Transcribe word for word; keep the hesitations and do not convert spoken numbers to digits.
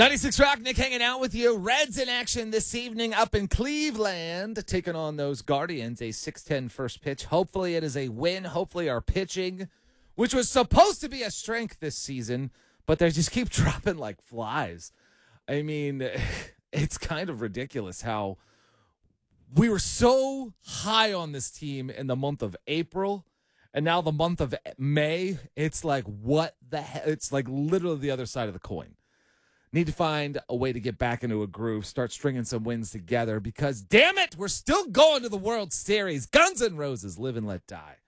ninety-six Rock, Nick hanging out with you. Reds in action this evening up in Cleveland, taking on those Guardians. A six ten first pitch. Hopefully it is a win. Hopefully our pitching, which was supposed to be a strength this season, but they just keep dropping like flies. I mean, it's kind of ridiculous how we were so high on this team in the month of April, and now the month of May, it's like, what the hell? It's like literally the other side of the coin. Need to find a way to get back into a groove, start stringing some wins together because, damn it, we're still going to the World Series. Guns N' Roses, live and let die.